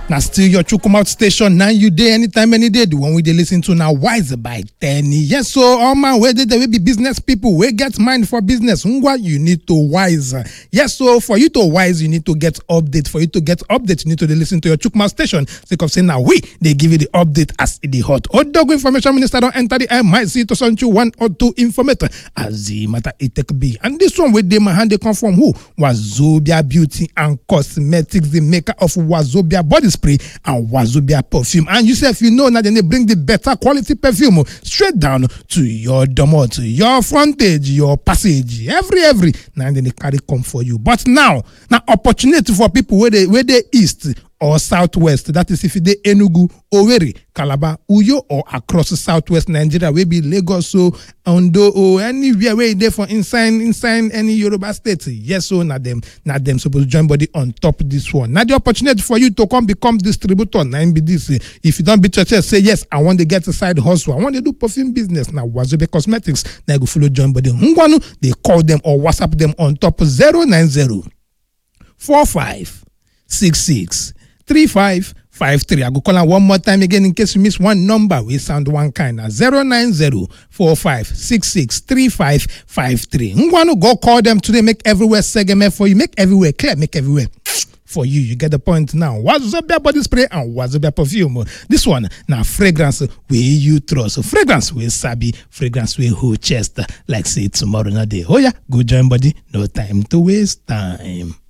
Now still your Chukwumouth station. Now you day anytime, any day. The one we they listen to now Wise by 10. Yes, so all man, where they will be business people, we get mind for business. Ngwa, you need to wise. Yes, so for you to wise, you need to get update. For you to get update, you need to listen to your Chukwumouth station. Think of saying now they give you the update as the hot. Odogo Information Minister don't enter the MIC to send you one or two informator as the matter it take be. And this one with them hand they come from who? Wazobia Beauty and Cosmetics, the maker of Wazobia body spray and Wazobia perfume. And you say if you know now, then they bring the better quality perfume straight down to your domot, your frontage, your passage, every now then they carry come for you. But now opportunity for people where they east or southwest, that is if they Enugu, Owerri, Calabar, Uyo, or across southwest Nigeria, we be Lagos, so Ondo, or anywhere where they for inside any Yoruba state. Yes, so now them supposed to join body on top of this one. Now the opportunity for you to come become distributor. Now be this. If you don't be church, say yes, I want to get a side hustle. I want to do perfume business. Now Wazobia Cosmetics. Now go follow join body. They call them or WhatsApp them on top of 090 45 66 3553. I go call one more time again in case you miss one number. We sound one kind. 090 45 66 3553. I'm going to go call them today. Make everywhere segment for you. Make everywhere clear. Make everywhere for you. You get the point now. Wazobia body spray and Wazobia perfume. This one now fragrance where you trust. Fragrance where sabi. Fragrance where whole chest. Like say tomorrow no day. Oh yeah, go join body. No time to waste time.